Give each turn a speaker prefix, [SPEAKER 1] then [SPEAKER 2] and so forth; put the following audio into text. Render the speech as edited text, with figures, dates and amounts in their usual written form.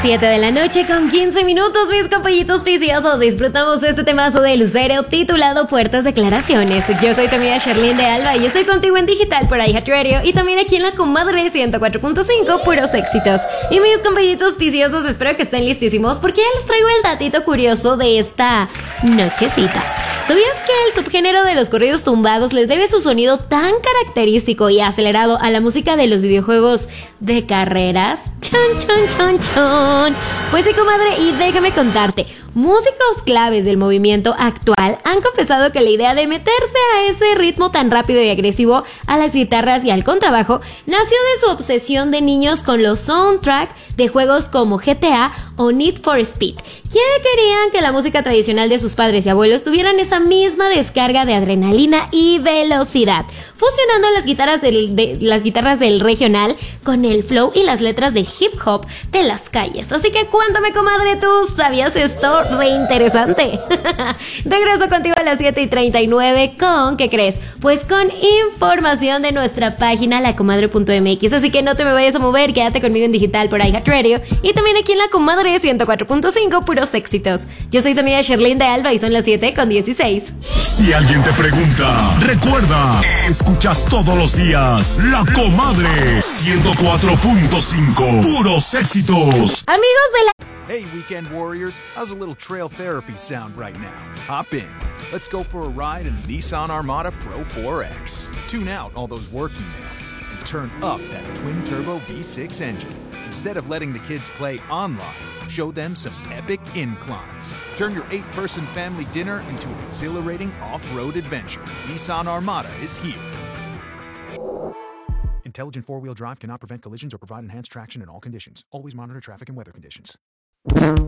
[SPEAKER 1] 7 de la noche con 15 minutos, mis compañitos viciosos. Disfrutamos de este temazo de Lucero titulado Fuertes Declaraciones. Yo soy tu amiga Sherlyn de Alba y estoy contigo en digital por iHeartRadio y también aquí en la Comadre 104.5, puros éxitos. Y mis compañitos viciosos, espero que estén listísimos porque ya les traigo el datito curioso de esta nochecita. ¿Sabías que el subgénero de los corridos tumbados les debe su sonido tan característico y acelerado a la música de los videojuegos de carreras? ¡Chon, chon, chon, chon! Pues sí, comadre, y déjame contarte. Músicos claves del movimiento actual han confesado que la idea de meterse a ese ritmo tan rápido y agresivo a las guitarras y al contrabajo nació de su obsesión de niños con los soundtracks de juegos como GTA o Need for Speed, que querían que la música tradicional de sus padres y abuelos tuvieran esa misma descarga de adrenalina y velocidad, fusionando las guitarras del regional con el flow y las letras de hip hop de las calles. Así que cuéntame, comadre, ¿tú sabías esto? Re interesante. Regreso contigo a las 7:39 con, ¿qué crees? Pues con información de nuestra página lacomadre.mx, así que no te me vayas a mover, quédate conmigo en digital por iHeartRadio y también aquí en La Comadre 104.5, puros éxitos. Yo soy tu amiga Sherlyn de Alba y son las 7:16.
[SPEAKER 2] Si alguien te pregunta, recuerda, escuchas todos los días La Comadre 104.5, puros éxitos.
[SPEAKER 1] Amigos de la...
[SPEAKER 3] Hey, weekend warriors, how's a little trail therapy sound right now? Hop in. Let's go for a ride in the Nissan Armada Pro 4X. Tune out all those work emails and turn up that twin-turbo V6 engine. Instead of letting the kids play online, show them some epic inclines. Turn your 8-person family dinner into an exhilarating off-road adventure. Nissan Armada is here. Intelligent four-wheel drive cannot prevent collisions or provide enhanced traction in all conditions. Always monitor traffic and weather conditions.